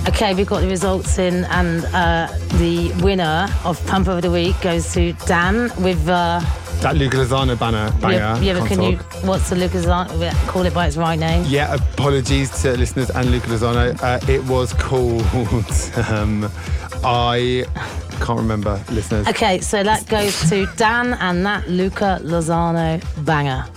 Okay, we've got the results in, and the winner of Pump of the Week goes to Dan with... that Luca Lozano banger. Yeah, but can you... What's the Luca Lozano... Call it by its right name. Yeah, apologies to listeners and Luca Lozano. It was called... I can't remember, listeners. Okay, so that goes to Dan and that Luca Lozano banger.